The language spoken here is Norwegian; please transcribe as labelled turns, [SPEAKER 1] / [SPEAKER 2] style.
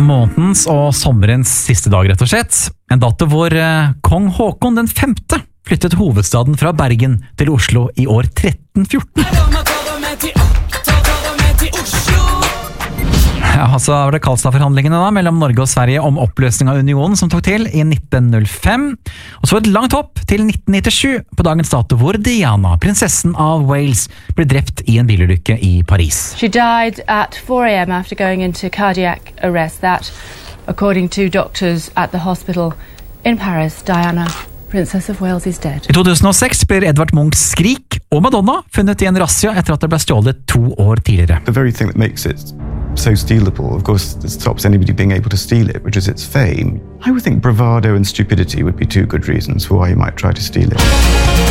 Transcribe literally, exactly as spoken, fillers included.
[SPEAKER 1] månedens og sommerens siste dag, rett og slett. En dato hvor eh, kong Håkon den femte flyttet hovedstaden fra Bergen til Oslo i år tretten fjorten. Ja, altså var det Karlstad-forhandlingene da, mellom Norge og Sverige om oppløsning av unionen som tok til i nitten null fem. Og så et langt hopp til nitten nittisju, på dagens dato hvor Diana, prinsessen av Wales, ble drept i en bilulykke i Paris.
[SPEAKER 2] She died at four a m after going into cardiac arrest. That, according to doctors at the hospital in Paris, Diana, Princess of Wales, is dead.
[SPEAKER 1] I to tusen og seks blir Edvard Munchs Skrik og Madonna funnet i en razzia etter at det ble stjålet to år tidligere.
[SPEAKER 3] The very thing that makes it so stealable, of course, it stops anybody being able to steal it, which is its fame. I would think bravado and stupidity would be two good reasons for why you might try to steal it.